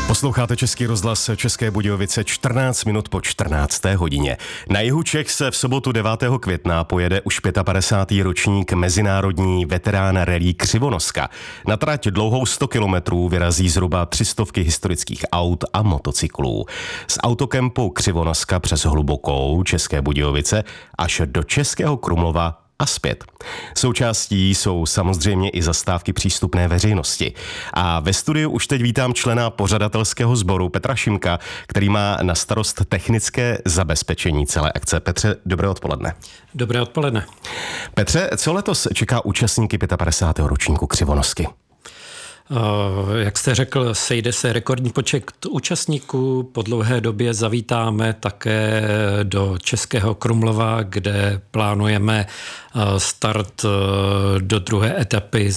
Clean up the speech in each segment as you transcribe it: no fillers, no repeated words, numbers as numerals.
Posloucháte Český rozhlas České Budějovice 14 minut po 14. hodině. Na jihu Čech se v sobotu 9. května pojede už 55. ročník mezinárodní veterán rallye Křivonoska. Na trať dlouhou 100 kilometrů vyrazí zhruba 300 historických aut a motocyklů. Z autokempu Křivonoska přes Hlubokou, České Budějovice až do Českého Krumlova a zpět. Součástí jsou samozřejmě i zastávky přístupné veřejnosti. A ve studiu už teď vítám člena pořadatelského sboru Petra Šimka, který má na starost technické zabezpečení celé akce. Petře, dobré odpoledne. Dobré odpoledne. Petře, co letos čeká účastníky 55. ročníku Křivonosky? Jak jste řekl, sejde se rekordní počet účastníků. Po dlouhé době zavítáme také do Českého Krumlova, kde plánujeme start do druhé etapy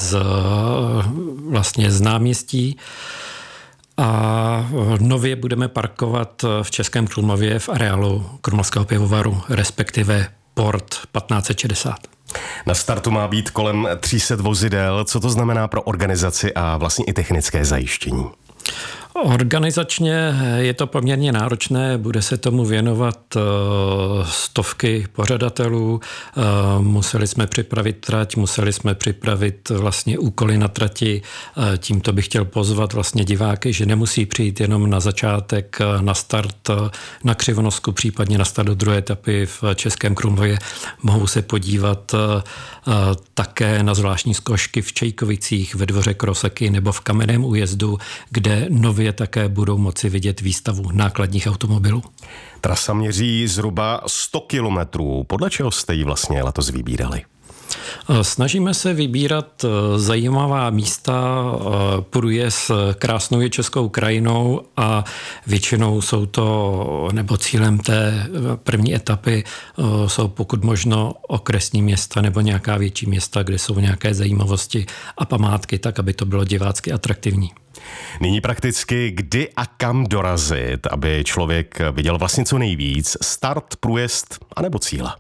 z náměstí. A nově budeme parkovat v Českém Krumlově v areálu Krumlovského pivovaru, respektive Port 1560. Na startu má být kolem 300 vozidel. Co to znamená pro organizaci a vlastně i technické zajištění? Organizačně je to poměrně náročné, bude se tomu věnovat stovky pořadatelů. Museli jsme připravit trať, museli jsme připravit vlastně úkoly na trati. Tímto bych chtěl pozvat vlastně diváky, že nemusí přijít jenom na začátek, na start na Křivonosku, případně na start do druhé etapy v Českém Krumlově. Mohou se podívat také na zvláštní zkoušky v Čejkovicích, ve Dvoře Kroseky nebo v Kamenném Újezdu, kde nově také budou moci vidět výstavu nákladních automobilů. Trasa měří zhruba 100 kilometrů. Podle čeho jste ji vlastně letos vybírali? Snažíme se vybírat zajímavá místa, průjezd krásnou českou krajinou a většinou jsou to, nebo cílem té první etapy jsou pokud možno okresní města nebo nějaká větší města, kde jsou nějaké zajímavosti a památky, tak aby to bylo divácky atraktivní. Nyní prakticky kdy a kam dorazit, aby člověk viděl vlastně co nejvíc, start, průjezd anebo cíle?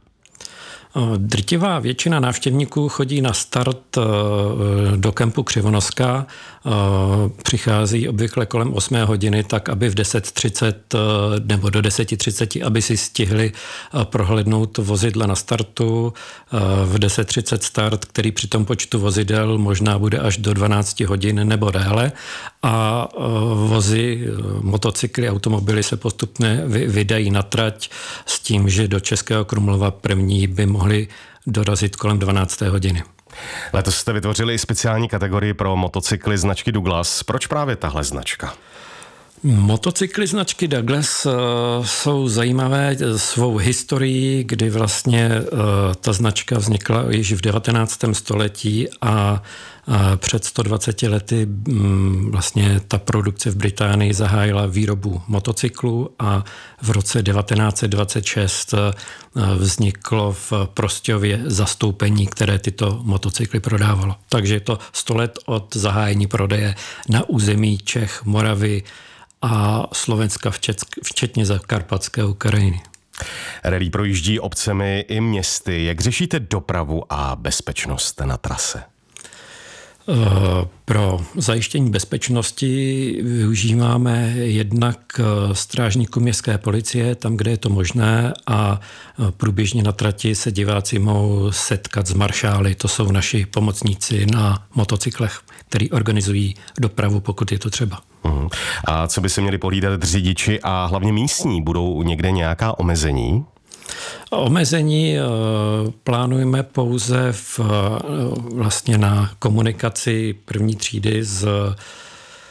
Drtivá většina návštěvníků chodí na start do kempu Křivonoska. Přichází obvykle kolem 8 hodiny, tak aby v 10:30 nebo do 10:30, aby si stihli prohlédnout vozidla na startu. V 10:30 start, který při tom počtu vozidel možná bude až do 12 hodin nebo déle. A vozy, motocykly, automobily se postupně vydají na trať s tím, že do Českého Krumlova první by mohli dorazit kolem 12. hodiny. Letos jste vytvořili speciální kategorii pro motocykly značky Douglas. Proč právě tahle značka? Motocykly značky Douglas jsou zajímavé svou historií, kdy vlastně ta značka vznikla již v 19. století a před 120 lety vlastně ta produkce v Británii zahájila výrobu motocyklů a v roce 1926 vzniklo v Prostějově zastoupení, které tyto motocykly prodávalo. Takže je to 100 let od zahájení prodeje na území Čech, Moravy a Slovenska, včetně Zakarpatské Ukrajiny. Rallye projíždí obcemi i městy. Jak řešíte dopravu a bezpečnost na trase? Pro zajištění bezpečnosti využíváme jednak strážníků městské policie, tam, kde je to možné, a průběžně na trati se diváci mohou setkat s maršály. To jsou naši pomocníci na motocyklech, který organizují dopravu, pokud je to třeba. A co by se měli pohlídat řidiči a hlavně místní? Budou někde nějaká omezení? Omezení plánujeme pouze vlastně na komunikaci první třídy